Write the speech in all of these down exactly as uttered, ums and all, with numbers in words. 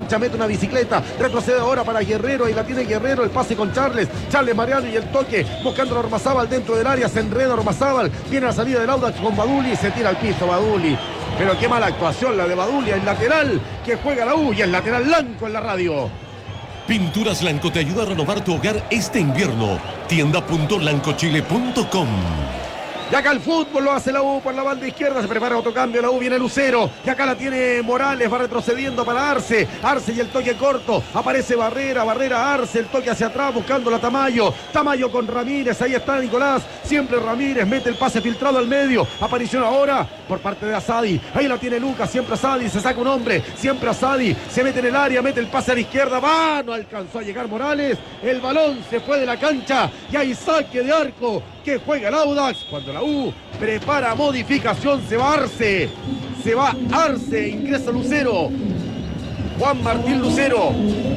cancha, mete una bicicleta, retrocede ahora para Guerrero, ahí la tiene Guerrero, el pase con Charles, Charles Mariano y el toque, buscando a Ormazábal dentro del área, se enreda Ormazábal, viene a la salida del Audax con Baduli y se tira al piso Baduli. Pero qué mala actuación la de Baduli, el lateral que juega la U y el lateral blanco en la radio. Pinturas Blanco te ayuda a renovar tu hogar este invierno. tienda punto blancochile punto com. Y acá el fútbol lo hace la U por la banda izquierda. Se prepara otro cambio. La U viene Lucero. Y acá la tiene Morales. Va retrocediendo para Arce. Arce y el toque corto. Aparece Barrera. Barrera Arce. El toque hacia atrás buscando la Tamayo. Tamayo con Ramírez. Ahí está Nicolás. Siempre Ramírez. Mete el pase filtrado al medio. Aparición ahora por parte de Asadi. Ahí la tiene Lucas. Siempre Asadi. Se saca un hombre. Siempre Asadi. Se mete en el área. Mete el pase a la izquierda. Va. No alcanzó a llegar Morales. El balón se fue de la cancha. Y hay saque de arco que juega el Audax. Cuando la U prepara modificación, se va Arce. Se va Arce. Ingresa Lucero. Juan Martín Lucero.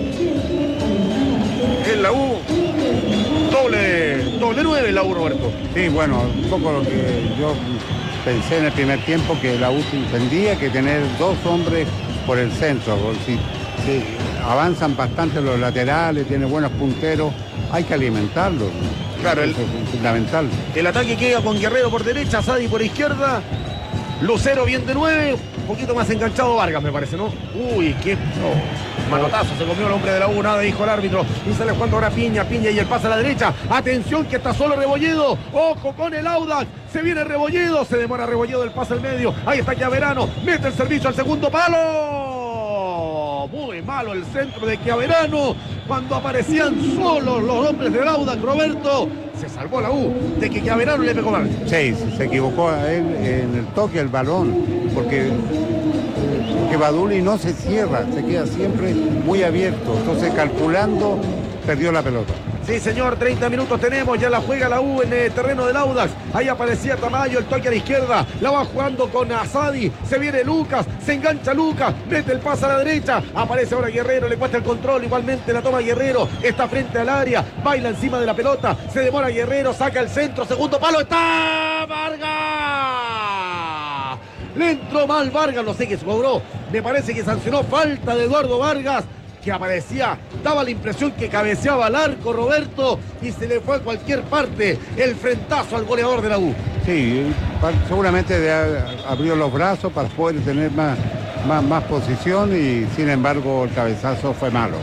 En la U. Doble, doble nueve la U, Roberto. Sí, bueno, un poco lo que yo pensé en el primer tiempo, que la U tendría que tener dos hombres por el centro. Si, si avanzan bastante los laterales, tiene buenos punteros, hay que alimentarlos. Claro, el, eso es fundamental. El ataque queda con Guerrero por derecha, Sadi por izquierda. Lucero bien de nueve, un poquito más enganchado Vargas, me parece, ¿no? Uy, qué oh, manotazo, se comió el hombre de la U, nada dijo el árbitro. Y sale jugando ahora Piña, Piña y el pase a la derecha. Atención que está solo Rebolledo. Ojo con el Audax. Se viene Rebolledo, se demora Rebolledo el pase al medio. Ahí está Chiaverano, mete el servicio al segundo palo. Muy malo el centro de Chiaverano. Cuando aparecían solos los hombres del Audax, Roberto, se salvó la U de que Chiaverano le pegó mal. Sí, se equivocó a él en el toque al balón, porque, porque Baduli no se cierra, se queda siempre muy abierto. Entonces, calculando, perdió la pelota. Sí, señor, treinta minutos tenemos, ya la juega la U en el terreno del Audax. Ahí aparecía Tamayo, el toque a la izquierda, la va jugando con Asadi, se viene Lucas, se engancha Lucas, mete el pase a la derecha, aparece ahora Guerrero, le cuesta el control, igualmente la toma Guerrero, está frente al área, baila encima de la pelota, se demora Guerrero, saca el centro, segundo palo, está Vargas. Le entró mal Vargas, no sé qué se cobró, me parece que sancionó falta de Eduardo Vargas, que aparecía, daba la impresión que cabeceaba al arco Roberto y se le fue a cualquier parte el frentazo al goleador de la U. Sí, seguramente abrió los brazos para poder tener más, más, más posición y sin embargo el cabezazo fue malo.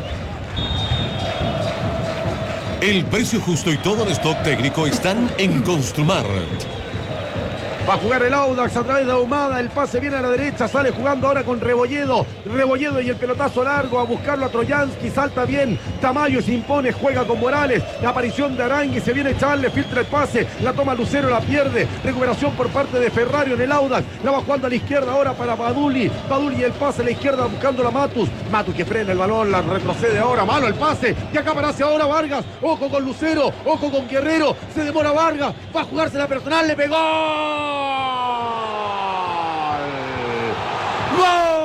El precio justo y todo el stock técnico están en Construmar. Va a jugar el Audax a través de Ahumada, el pase viene a la derecha, sale jugando ahora con Rebolledo, Rebolledo y el pelotazo largo a buscarlo a Troyansky, salta bien, Tamayo se impone, juega con Morales, la aparición de Arangui, se viene Charles, filtra el pase, la toma Lucero, la pierde, recuperación por parte de Ferrario en el Audax, la va jugando a la izquierda ahora para Baduli, Baduli y el pase a la izquierda buscando a Matus, Matus que frena el balón, la retrocede ahora, malo el pase, y acá aparece ahora Vargas, ojo con Lucero, ojo con Guerrero, se demora Vargas, va a jugarse la personal, le pegó. ¡Gol!